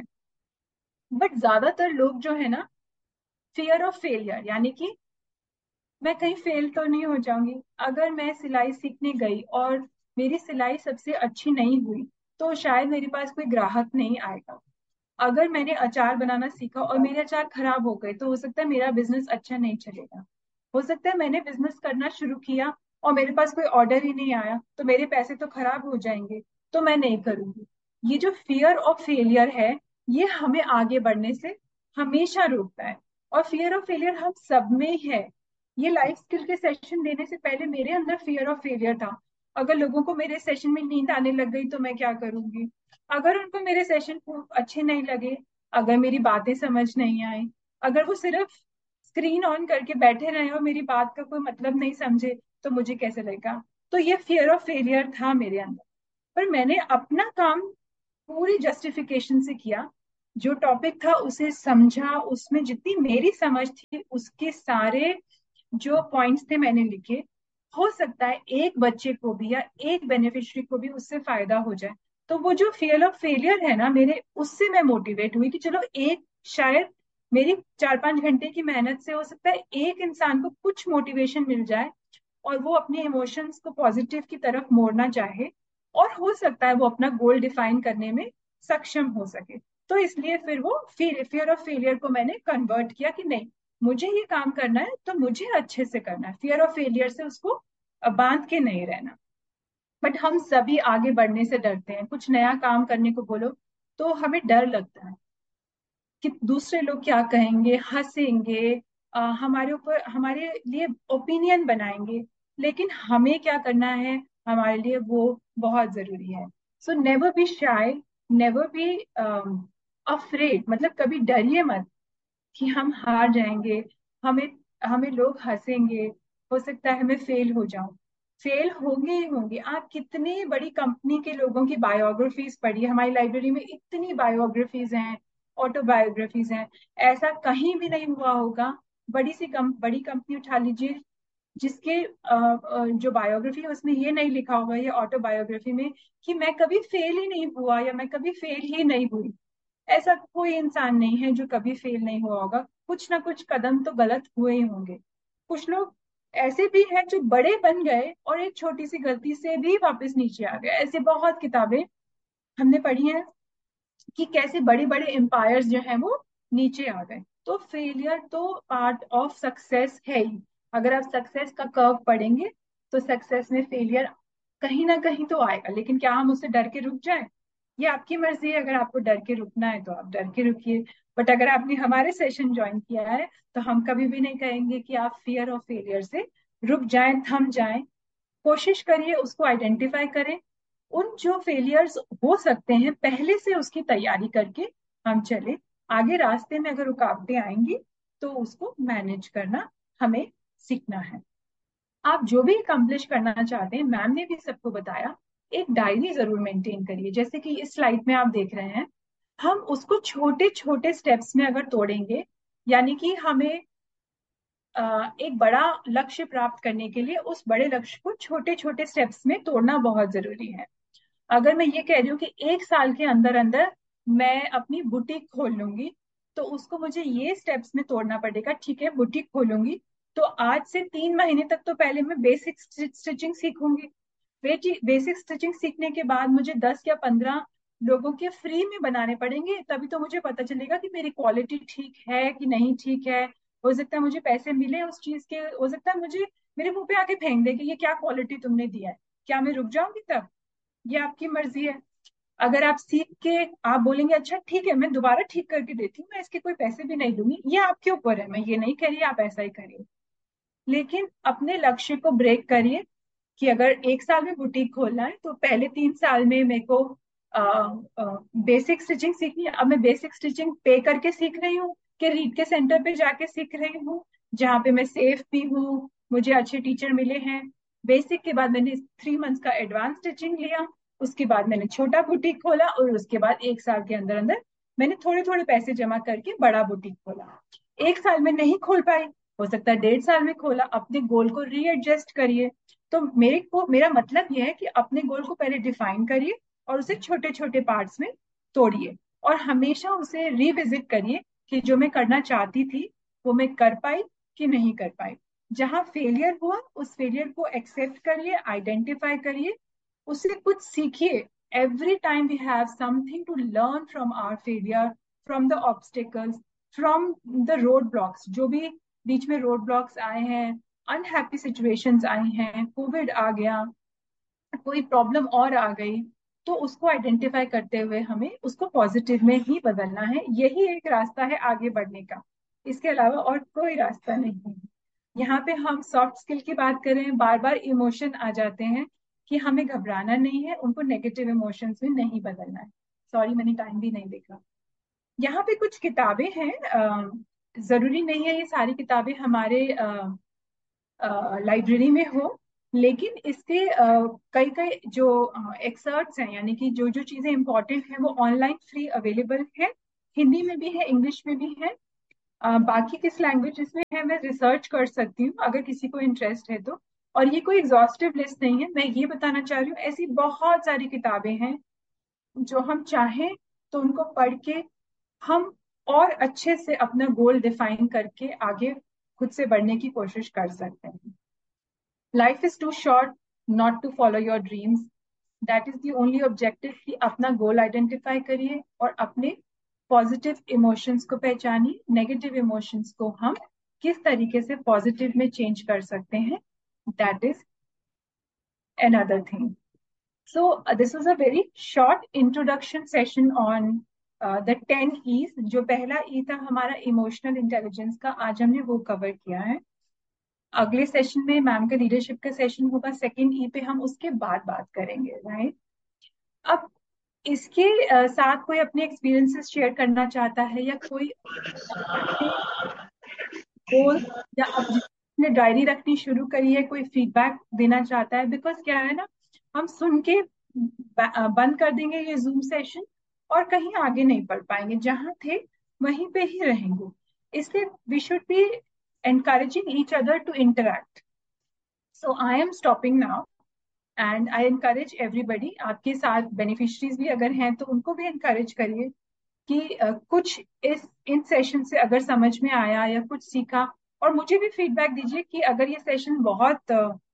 बट ज्यादातर लोग जो है ना, फियर ऑफ फेलियर, यानी कि मैं कहीं फेल तो नहीं हो जाऊंगी, अगर मैं सिलाई सीखने गई और मेरी सिलाई सबसे अच्छी नहीं हुई तो शायद मेरे पास कोई ग्राहक नहीं आएगा। अगर मैंने अचार बनाना सीखा और मेरे अचार खराब हो गए तो हो सकता है मेरा बिजनेस अच्छा नहीं चलेगा। हो सकता है मैंने बिजनेस करना शुरू किया और मेरे पास कोई ऑर्डर ही नहीं आया तो मेरे पैसे तो खराब हो जाएंगे, तो मैं नहीं करूंगी। ये जो फियर ऑफ फेलियर है, ये हमें आगे बढ़ने से हमेशा रोकता है। और फियर ऑफ फेलियर हम सब में है। ये लाइफ स्किल के सेशन देने से पहले मेरे अंदर फियर ऑफ फेलियर था। अगर लोगों को मेरे सेशन में नींद आने लग गई तो मैं क्या करूंगी, अगर उनको मेरे सेशन अच्छे नहीं लगे, अगर मेरी बातें समझ नहीं आई, अगर वो सिर्फ स्क्रीन ऑन करके बैठे रहे और मेरी बात का कोई मतलब नहीं समझे तो मुझे कैसे लगेगा। तो ये फियर ऑफ फेलियर था मेरे अंदर। पर मैंने अपना काम पूरी जस्टिफिकेशन से किया, जो टॉपिक था उसे समझा, उसमें जितनी मेरी समझ थी उसके सारे जो पॉइंट्स थे मैंने लिखे। हो सकता है एक बच्चे को भी या एक बेनिफिशियरी को भी उससे फायदा हो जाए। तो वो जो फियर ऑफ फेलियर है ना मेरे, उससे मैं मोटिवेट हुई कि चलो एक, शायद मेरी चार पांच घंटे की मेहनत से हो सकता है एक इंसान को कुछ मोटिवेशन मिल जाए और वो अपने इमोशंस को पॉजिटिव की तरफ मोड़ना चाहे, और हो सकता है वो अपना गोल डिफाइन करने में सक्षम हो सके। तो इसलिए फिर वो फिर फियर ऑफ फेलियर को मैंने कन्वर्ट किया कि नहीं, मुझे ये काम करना है तो मुझे अच्छे से करना है, फियर ऑफ फेलियर से उसको बांध के नहीं रहना। बट हम सभी आगे बढ़ने से डरते हैं, कुछ नया काम करने को बोलो तो हमें डर लगता है कि दूसरे लोग क्या कहेंगे, हंसेंगे, अ, हमारे ऊपर हमारे लिए ओपिनियन बनाएंगे। लेकिन हमें क्या करना है, हमारे लिए वो बहुत जरूरी है। So never be shy, never be afraid, मतलब कभी डरिए मत कि हम हार जाएंगे, हमें हमें लोग हंसेंगे, हो सकता है मैं फेल हो जाऊं। फेल होंगे ही होंगे। आप कितनी बड़ी कंपनी के लोगों की बायोग्राफीज पढ़िए, हमारी लाइब्रेरी में इतनी बायोग्राफीज हैं, ऑटोबायोग्राफीज हैं। ऐसा कहीं भी नहीं हुआ होगा। बड़ी सी कम बड़ी कंपनी उठा लीजिए, जिसके अ, अ, जो बायोग्राफी है उसमें ये नहीं लिखा होगा, ये ऑटोबायोग्राफी में, कि मैं कभी फेल ही नहीं हुआ या मैं कभी फेल ही नहीं हुई। ऐसा कोई इंसान नहीं है जो कभी फेल नहीं हुआ होगा, कुछ ना कुछ कदम तो गलत हुए ही होंगे। कुछ लोग ऐसे भी हैं जो बड़े बन गए और एक छोटी सी गलती से भी वापस नीचे आ गए। ऐसे बहुत किताबें हमने पढ़ी हैं कि कैसे बड़े बड़े एम्पायर्स जो हैं वो नीचे आ गए। तो फेलियर तो पार्ट ऑफ सक्सेस है ही। अगर आप सक्सेस का कर्व पढ़ेंगे तो सक्सेस में फेलियर कहीं ना कहीं तो आएगा, लेकिन क्या हम उससे डर के रुक जाए, ये आपकी मर्जी है। अगर आपको डर के रुकना है तो आप डर के रुकिए। बट अगर आपने हमारे सेशन ज्वाइन किया है तो हम कभी भी नहीं कहेंगे कि आप फियर ऑफ फेलियर से रुक जाएं, थम जाएं। कोशिश करिए, उसको आइडेंटिफाई करें। उन जो फेलियर्स हो सकते हैं पहले से उसकी तैयारी करके हम चले। आगे रास्ते में अगर रुकावटें आएंगी तो उसको मैनेज करना हमें सीखना है। आप जो भी अकम्प्लिश करना चाहते हैं, मैम ने भी सबको बताया, एक डायरी जरूर मेंटेन करिए। जैसे कि इस स्लाइड में आप देख रहे हैं, हम उसको छोटे छोटे स्टेप्स में अगर तोड़ेंगे, यानी कि हमें अ, एक बड़ा लक्ष्य प्राप्त करने के लिए उस बड़े लक्ष्य को छोटे छोटे स्टेप्स में तोड़ना बहुत जरूरी है। अगर मैं ये कह रही हूँ कि एक साल के अंदर अंदर मैं अपनी बुटीक खोल लूंगी, तो उसको मुझे ये स्टेप्स में तोड़ना पड़ेगा। ठीक है, बुटीक खोलूंगी तो आज से तीन महीने तक तो पहले मैं बेसिक स्टिचिंग सीखूंगी। बेसिक स्टिचिंग सीखने के बाद मुझे दस या पंद्रह लोगों के फ्री में बनाने पड़ेंगे, तभी तो मुझे पता चलेगा कि मेरी क्वालिटी ठीक है कि नहीं ठीक है। हो सकता है मुझे पैसे मिले उस चीज के, हो सकता है मुझे मेरे मुंह पे आके फेंक दे कि ये क्या क्वालिटी तुमने दिया है। क्या मैं रुक जाऊंगी तब? ये आपकी मर्जी है। अगर आप सीख के आप बोलेंगे अच्छा ठीक है मैं दोबारा ठीक करके देती हूँ, मैं इसके कोई पैसे भी नहीं दूंगी, ये आपके ऊपर है। मैं ये नहीं कह रही आप ऐसा ही करिए, लेकिन अपने लक्ष्य को ब्रेक करिए कि अगर एक साल में बुटीक खोलना है तो पहले तीन साल में मेरे को बेसिक स्टिचिंग सीखनी है। अब मैं बेसिक स्टिचिंग पे करके सीख रही हूँ कि रीड के सेंटर पे जाके सीख रही हूँ, जहाँ पे मैं सेफ भी हूँ, मुझे अच्छे टीचर मिले हैं। बेसिक के बाद मैंने थ्री मंथ्स का एडवांस स्टिचिंग लिया, उसके बाद मैंने छोटा बुटीक खोला, और उसके बाद एक साल के अंदर अंदर मैंने थोड़े थोड़े पैसे जमा करके बड़ा बुटीक खोला। एक साल में नहीं खोल पाई, हो सकता है डेढ़ साल में खोला। अपने गोल को रीएडजस्ट करिए। तो मेरे को मेरा मतलब यह है कि अपने गोल को पहले डिफाइन करिए और उसे छोटे छोटे पार्ट्स में तोड़िए, और हमेशा उसे रिविजिट करिए कि जो मैं करना चाहती थी वो मैं कर पाई कि नहीं कर पाई। जहां फेलियर हुआ उस फेलियर को एक्सेप्ट करिए, आइडेंटिफाई करिए, उससे कुछ सीखिए। Every time we have something to learn from our failure, from the obstacles, from the road blocks. जो भी बीच में रोड ब्लॉक्स आए हैं, अनहैप्पी सिचुएशंस आई हैं, कोविड आ गया, कोई प्रॉब्लम और आ गई, तो उसको आइडेंटिफाई करते हुए हमें उसको पॉजिटिव में ही बदलना है। यही एक रास्ता है आगे बढ़ने का, इसके अलावा और कोई रास्ता नहीं है। यहाँ पे हम सॉफ्ट स्किल की बात करें, बार बार इमोशन आ जाते हैं कि हमें घबराना नहीं है, उनको नेगेटिव इमोशंस में नहीं बदलना है। सॉरी मैंने टाइम भी नहीं देखा। यहाँ पे कुछ किताबें हैं, जरूरी नहीं है ये सारी किताबें हमारे लाइब्रेरी में हो, लेकिन इसके अ, कई कई जो एक्सर्ट्स हैं, यानी कि जो जो चीजें इंपॉर्टेंट हैं वो ऑनलाइन फ्री अवेलेबल है। हिंदी में भी है, इंग्लिश में भी है। अ, बाकी किस लैंग्वेजेस में है मैं रिसर्च कर सकती हूँ अगर किसी को इंटरेस्ट है तो। और ये कोई एग्जॉस्टिव लिस्ट नहीं है, मैं ये बताना चाह रही हूँ ऐसी बहुत सारी किताबें हैं जो हम चाहें तो उनको पढ़ के हम और अच्छे से अपना गोल डिफाइन करके आगे खुद से बढ़ने की कोशिश कर सकते हैं। Life is to short not to follow your dreams, that is the only objective कि अपना गोल आइडेंटिफाई करिए और अपने पॉजिटिव इमोशंस को पहचानिए, नेगेटिव इमोशंस को हम किस तरीके से पॉजिटिव में चेंज कर सकते हैं, that is another thing. So uh, this was a very short introduction session on uh, the ten E's. जो पहला E था हमारा इमोशनल इंटेलिजेंस का, आज हमने वो कवर किया है। अगले सेशन में मैम का लीडरशिप का सेशन होगा, सेकेंड ई पे हम उसके बाद बात करेंगे, राइट। अब इसके uh, साथ कोई अपने एक्सपीरियंसेस शेयर करना चाहता है या कोई गोल या अब जिसने डायरी रखनी शुरू करी है कोई फीडबैक देना चाहता है, बिकॉज क्या है ना, हम सुन के ब- बंद कर देंगे ये जूम सेशन और कहीं आगे नहीं बढ़ पाएंगे, जहां थे वहीं पे ही रहेंगे। इसलिए we should be encouraging each other to interact. So I am stopping now and I encourage everybody, आपके साथ बेनिफिशरीज भी अगर हैं तो उनको भी encourage करिए कि अ, कुछ इस इन सेशन से अगर समझ में आया या कुछ सीखा, और मुझे भी फीडबैक दीजिए कि अगर ये सेशन बहुत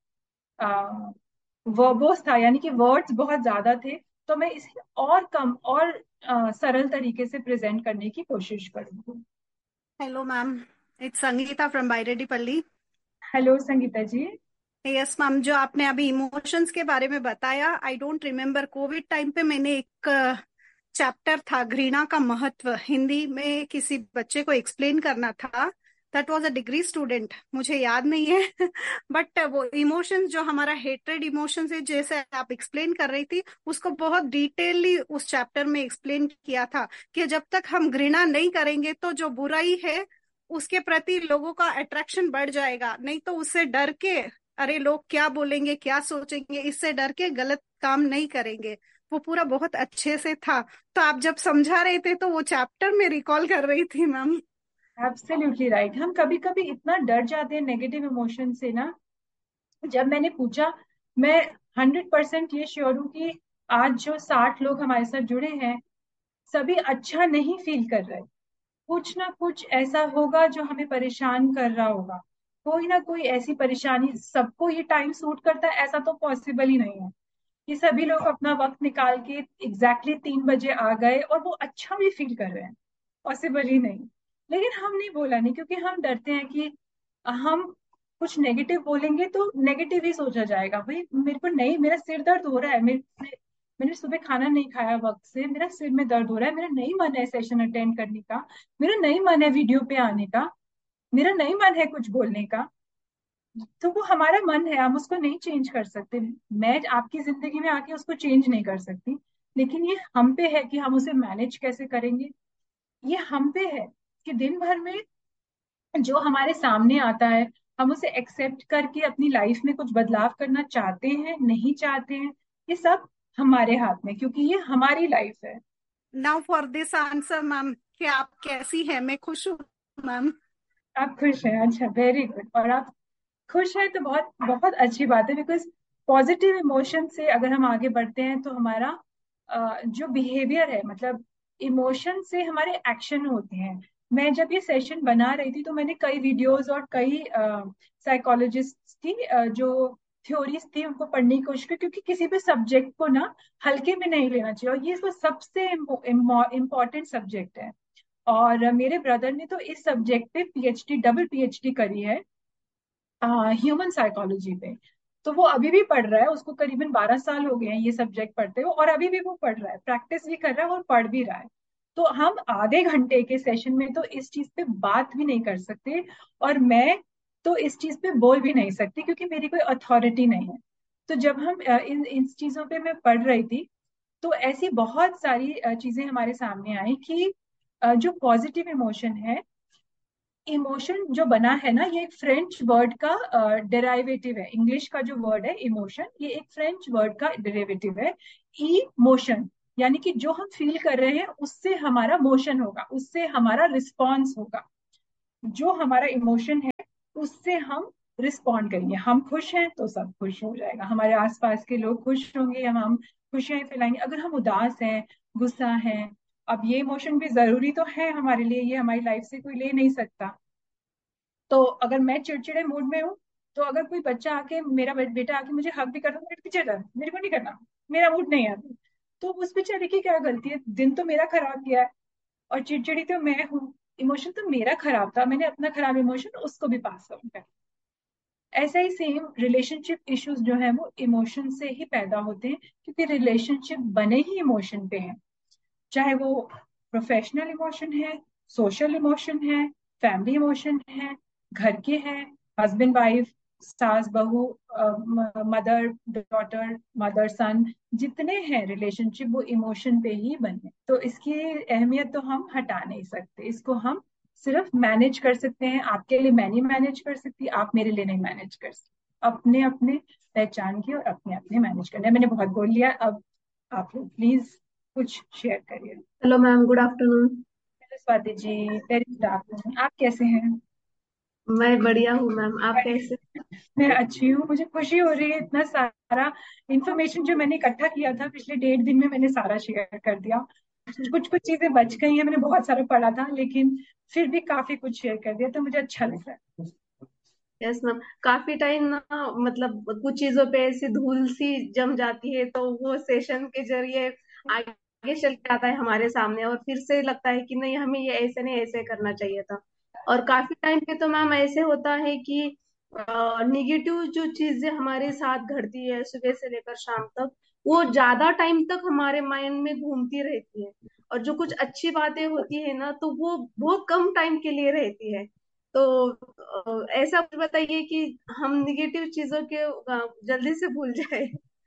वर्बोस था, यानी कि वर्ड्स बहुत ज्यादा थे, तो मैं इसे और कम और अ, सरल तरीके से प्रेजेंट करने की कोशिश करूंगी। Hello ma'am, it's Sangeeta from बायरेड्डीपल्ली। Hello Sangeeta ji. Yes ma'am, जो आपने अभी इमोशंस के बारे में बताया, I don't remember, Covid time पे मैंने एक चैप्टर था घृणा का महत्व, हिंदी में किसी बच्चे को एक्सप्लेन करना था। That was a degree student, मुझे याद नहीं है बट वो इमोशंस जो हमारा हेट्रेड इमोशंस है, जैसे आप एक्सप्लेन कर रही थी, उसको बहुत डिटेलली उस चैप्टर में एक्सप्लेन किया था कि जब तक हम घृणा नहीं करेंगे तो जो बुराई है उसके प्रति लोगों का अट्रैक्शन बढ़ जाएगा, नहीं तो उससे डर के, अरे लोग क्या बोलेंगे क्या सोचेंगे, इससे डर के गलत काम नहीं करेंगे। वो पूरा बहुत अच्छे से था, तो आप जब समझा रहे थे तो वो चैप्टर में रिकॉल कर रही थी मैम। Absolutely right. हम कभी कभी इतना डर जाते हैं नेगेटिव इमोशन से ना। जब मैंने पूछा, मैं हंड्रेड परसेंट ये श्योर हूँ कि आज जो साठ लोग हमारे साथ जुड़े हैं सभी अच्छा नहीं फील कर रहे। कुछ ना कुछ ऐसा होगा जो हमें परेशान कर रहा होगा, कोई ना कोई ऐसी परेशानी। सबको ये टाइम सूट करता है ऐसा तो पॉसिबल ही नहीं है कि सभी लोग अपना वक्त निकाल के एग्जैक्टली तीन बजे आ गए और वो अच्छा भी फील कर रहे हैं, पॉसिबल ही नहीं। लेकिन हम नहीं बोला, नहीं क्योंकि हम डरते हैं कि हम कुछ नेगेटिव बोलेंगे तो नेगेटिव ही सोचा जाएगा। भाई मेरे को नहीं, मेरा सिर दर्द हो रहा है, मेरे मैंने सुबह खाना नहीं खाया वक्त से, मेरा सिर में दर्द हो रहा है, मेरा नहीं मन है सेशन अटेंड करने का, मेरा नहीं मन है वीडियो पे आने का, मेरा नहीं मन है कुछ बोलने का। तो वो हमारा मन है, हम उसको नहीं चेंज कर सकते। मैं आपकी जिंदगी में आके उसको चेंज नहीं कर सकती, लेकिन ये हम पे है कि हम उसे मैनेज कैसे करेंगे। ये हम पे है कि दिन भर में जो हमारे सामने आता है हम उसे एक्सेप्ट करके अपनी लाइफ में कुछ बदलाव करना चाहते हैं नहीं चाहते हैं, ये सब हमारे हाथ में, क्योंकि ये हमारी लाइफ है। Now for this answer ma'am, कि आप कैसी हैं? मैं खुश हूँ मैम। आप खुश हैं? अच्छा, वेरी गुड। और आप खुश हैं तो बहुत बहुत अच्छी बात है, बिकॉज पॉजिटिव इमोशन से अगर हम आगे बढ़ते हैं तो हमारा अ, जो बिहेवियर है, मतलब इमोशन से हमारे एक्शन होते हैं। मैं जब ये सेशन बना रही थी तो मैंने कई वीडियोस और कई साइकोलॉजिस्ट की अ, जो थ्योरीज थी उनको पढ़ने की कोशिश की, क्योंकि किसी भी सब्जेक्ट को ना हल्के में नहीं लेना चाहिए, और ये इसको सबसे इम्पोर्टेंट सब्जेक्ट है। और मेरे ब्रदर ने तो इस सब्जेक्ट पे पीएचडी, डबल पीएचडी करी है, ह्यूमन साइकोलॉजी पे। तो वो अभी भी पढ़ रहा है, उसको करीबन बारह साल हो गए हैं ये सब्जेक्ट पढ़ते हुए, और अभी भी वो पढ़ रहा है, प्रैक्टिस भी कर रहा है और पढ़ भी रहा है। तो हम आधे घंटे के सेशन में तो इस चीज पे बात भी नहीं कर सकते, और मैं तो इस चीज पे बोल भी नहीं सकती क्योंकि मेरी कोई अथॉरिटी नहीं है। तो जब हम अ, इन इन चीजों पे मैं पढ़ रही थी तो ऐसी बहुत सारी अ, चीजें हमारे सामने आई कि अ, जो पॉजिटिव इमोशन है इमोशन जो बना है ना, ये एक फ्रेंच वर्ड का डेराइवेटिव है। इंग्लिश का जो वर्ड है इमोशन, ये एक फ्रेंच वर्ड का डेरिवेटिव है। इमोशन यानी कि जो हम फील कर रहे हैं उससे हमारा मोशन होगा, उससे हमारा रिस्पॉन्स होगा। जो हमारा इमोशन है उससे हम रिस्पॉन्ड करेंगे। हम खुश हैं तो सब खुश हो जाएगा, हमारे आसपास के लोग खुश होंगे, हम हम खुशियां फैलाएंगे। अगर हम उदास हैं, गुस्सा हैं, अब ये इमोशन भी जरूरी तो है हमारे लिए, ये हमारी लाइफ से कोई ले नहीं सकता। तो अगर मैं चिड़चिड़े मूड में हूँ, तो अगर कोई बच्चा आके, मेरा बे- बेटा आके मुझे हक भी करता है, मेरे पीछे कर, मेरे को नहीं करना, मेरा मूड नहीं है अभी, तो उस बेचारे की क्या गलती है? दिन तो मेरा खराब गया है, और चिड़चिड़ी तो मैं हूँ, इमोशन तो मेरा खराब था, मैंने अपना खराब इमोशन उसको भी पास ऑन कर। ऐसा ही सेम रिलेशनशिप इश्यूज जो है वो इमोशन से ही पैदा होते हैं, क्योंकि रिलेशनशिप बने ही इमोशन पे हैं। चाहे वो प्रोफेशनल इमोशन है, सोशल इमोशन है, फैमिली इमोशन है, घर के हैं, हस्बैंड वाइफ, सास बहू, मदर डॉटर, मदर सन, जितने हैं रिलेशनशिप वो इमोशन पे ही बने। तो इसकी अहमियत तो हम हटा नहीं सकते, इसको हम सिर्फ मैनेज कर सकते हैं। आपके लिए मैं नहीं मैनेज कर सकती, आप मेरे लिए नहीं मैनेज कर सकते। अपने अपने पहचान की और अपने अपने मैनेज करना है। मैंने बहुत बोल लिया, अब आप लोग प्लीज कुछ शेयर करिए। Hello ma'am, good afternoon. Hello Swati ji, very good afternoon. आप कैसे हैं? मैं बढ़िया हूँ मैम, आप कैसे? मैं अच्छी हूँ, मुझे खुशी हो रही है। इतना सारा इंफॉर्मेशन जो मैंने इकट्ठा किया था पिछले डेढ़ दिन में, मैंने सारा शेयर कर दिया। कुछ कुछ चीजें बच गई हैं, मैंने बहुत सारा पढ़ा था, लेकिन फिर भी काफी कुछ शेयर कर दिया, तो मुझे अच्छा लग रहा है। यस मैम, काफी टाइम ना, मतलब कुछ चीजों पे ऐसी धूल सी जम जाती है, तो वो सेशन के जरिए आगे चल के आता है हमारे सामने, और फिर से लगता है कि नहीं, हमें ये ऐसे नहीं, ऐसे करना चाहिए था। और काफी टाइम पे तो मैम ऐसे होता है कि निगेटिव जो चीजें हमारे साथ घटती है सुबह से लेकर शाम तक, वो ज्यादा टाइम तक हमारे माइंड में घूमती रहती है। और जो कुछ अच्छी बातें होती है ना, तो वो बहुत कम टाइम के लिए रहती है। तो अ, ऐसा कुछ बताइए कि हम निगेटिव चीजों के अ, जल्दी से भूल जाए।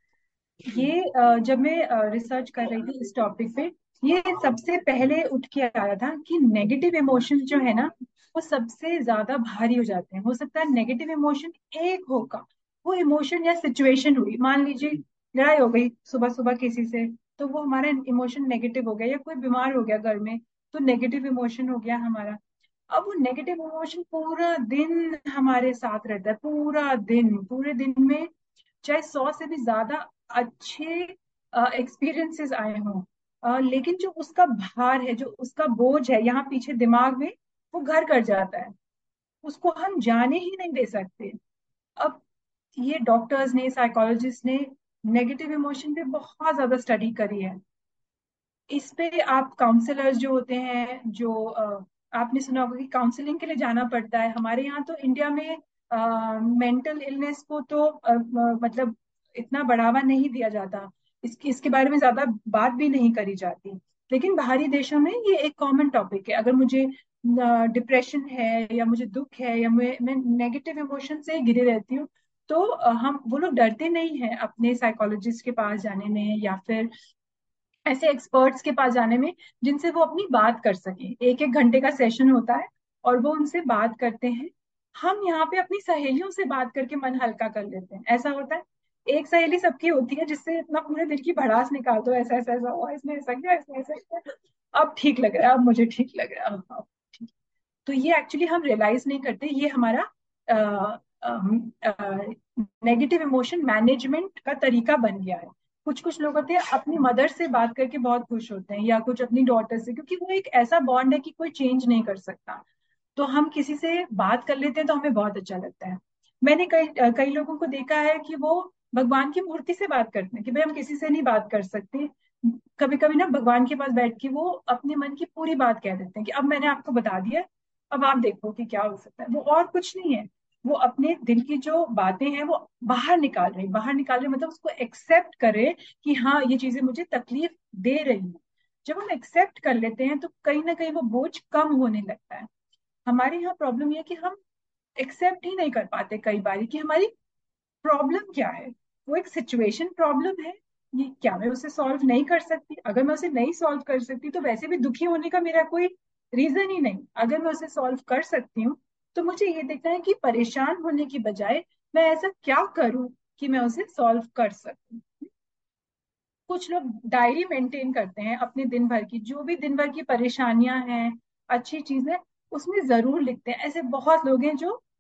ये अ, जब मैं रिसर्च कर रही थी इस टॉपिक पे, ये सबसे पहले उठ के आया था कि नेगेटिव इमोशंस जो है ना, वो सबसे ज्यादा भारी हो जाते हैं। हो सकता है नेगेटिव इमोशन एक होगा, वो इमोशन या सिचुएशन हुई, मान लीजिए लड़ाई हो गई सुबह सुबह किसी से, तो वो हमारा इमोशन नेगेटिव हो गया, या कोई बीमार हो गया घर में, तो नेगेटिव इमोशन हो गया हमारा। अब वो नेगेटिव इमोशन पूरा दिन हमारे साथ रहता है, पूरा दिन, पूरे दिन में चाहे सौ से भी ज्यादा अच्छे एक्सपीरियंसेस आए हों, अ, लेकिन जो उसका भार है, जो उसका बोझ है यहाँ पीछे दिमाग में, वो घर कर जाता है, उसको हम जाने ही नहीं दे सकते। अब ये डॉक्टर्स ने, साइकोलॉजिस्ट ने नेगेटिव इमोशन पे बहुत ज्यादा स्टडी करी है। इस पे आप काउंसलर्स जो होते हैं, जो अ, आपने सुना होगा कि काउंसलिंग के लिए जाना पड़ता है। हमारे यहाँ तो इंडिया में मेंटल इलनेस को तो अ, अ, मतलब इतना बढ़ावा नहीं दिया जाता, इसके इसके बारे में ज्यादा बात भी नहीं करी जाती। लेकिन बाहरी देशों में ये एक कॉमन टॉपिक है। अगर मुझे डिप्रेशन है, या मुझे दुख है, या मैं मैं नेगेटिव इमोशन से घिरे रहती हूँ, तो अ, हम वो लोग डरते नहीं हैं अपने साइकोलॉजिस्ट के पास जाने में, या फिर ऐसे एक्सपर्ट्स के पास जाने में जिनसे वो अपनी बात कर सके। एक एक घंटे का सेशन होता है और वो उनसे बात करते हैं। हम यहाँ पे अपनी सहेलियों से बात करके मन हल्का कर लेते हैं, ऐसा होता है। एक सहेली सबकी होती है जिससे इतना पूरे दिल की भड़ास निकाल दो, ऐसा ऐसा ऐसा हुआ, इसने ऐसा किया, इसने ऐसा किया, अब ठीक लग रहा है, अब मुझे ठीक लग रहा है, अब अब ठीक। तो ये एक्चुअली हम रियलाइज नहीं करते, ये हमारा नेगेटिव इमोशन मैनेजमेंट का तरीका बन गया है। कुछ कुछ लोग होते हैं अपनी मदर से बात करके बहुत खुश होते हैं, या कुछ अपनी डॉटर से, क्योंकि वो एक ऐसा बॉन्ड है कि कोई चेंज नहीं कर सकता। तो हम किसी से बात कर लेते हैं तो हमें बहुत अच्छा लगता है। मैंने कई अ, कई लोगों को देखा है कि वो भगवान की मूर्ति से बात करते हैं, कि भाई हम किसी से नहीं बात कर सकते। कभी कभी ना भगवान के पास बैठ के वो अपने मन की पूरी बात कह देते हैं कि अब मैंने आपको बता दिया, अब आप देखो कि क्या हो सकता है। वो और कुछ नहीं है, वो अपने दिल की जो बातें हैं वो बाहर निकाल रहे, बाहर निकाल रहे मतलब उसको एक्सेप्ट करे कि हाँ ये चीजें मुझे तकलीफ दे रही हैं। जब हम एक्सेप्ट कर लेते हैं तो कहीं ना कहीं वो बोझ कम होने लगता है। हमारे यहाँ प्रॉब्लम ये है कि हम एक्सेप्ट ही नहीं कर पाते कई बार कि हमारी प्रॉब्लम क्या है। वो एक सिचुएशन प्रॉब्लम है, ये क्या मैं उसे सॉल्व नहीं कर सकती? अगर मैं उसे नहीं सॉल्व कर सकती तो वैसे भी दुखी होने का मेरा कोई रीजन ही नहीं। अगर मैं उसे सॉल्व कर सकती हूँ तो मुझे ये देखना है कि परेशान होने की बजाय मैं ऐसा क्या करूं कि मैं उसे सॉल्व कर सकूं। कुछ लोग डायरी मेंटेन करते हैं अपने दिन भर की, जो भी दिन भर की परेशानियां हैं, अच्छी चीजें, उसमें जरूर लिखते हैं। ऐसे बहुत लोग हैं जो